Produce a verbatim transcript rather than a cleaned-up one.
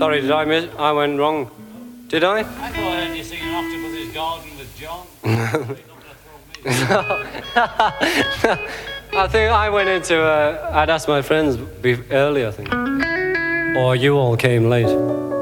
Sorry, did I miss? I went wrong. Did I? I thought I heard you singing Octopus's Garden with John. I think I went into. Uh, I'd asked my friends be- early, I think. Or you all came late.